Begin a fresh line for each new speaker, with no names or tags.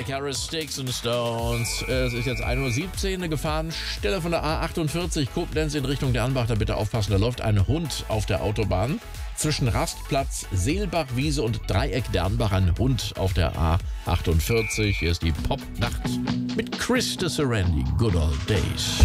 Calvin Harris, Sticks and Stones. Es ist jetzt 1:17 Uhr, eine Gefahrenstelle von der A48 Koblenz in Richtung Dernbach. Da bitte aufpassen, da läuft ein Hund auf der Autobahn. Zwischen Rastplatz, Seelbachwiese und Dreieck Dernbach ein Hund auf der A48. Hier ist die Popnacht mit Chris de Serendi, Good Old Days.